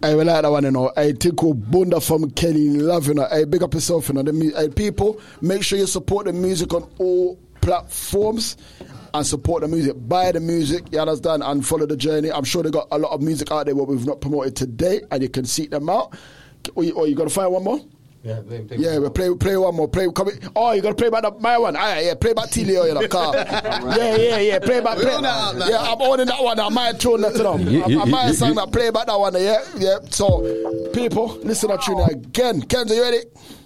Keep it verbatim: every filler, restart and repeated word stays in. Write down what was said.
I will like that one, you know. I take a bunda from Kelly, love, you know. I big up yourself, you know. The mu- I, people, make sure you support the music on all platforms and support the music. Buy the music, you understand, and follow the journey. I'm sure they got a lot of music out there what we've not promoted today, and you can seek them out. Or you, or you got to find one more? Yeah, play, play yeah, we play play one more. Play, come in. Oh, you gotta play back the, my one. Ah, yeah, play back Tilio, you know, car. Yeah, yeah, yeah. Play back. Play, yeah, I'm owning that one. I might tune that to them. I, I might sing that. Play back that one. Yeah, yeah. So, people, listen to tune again. Kenzo, you ready?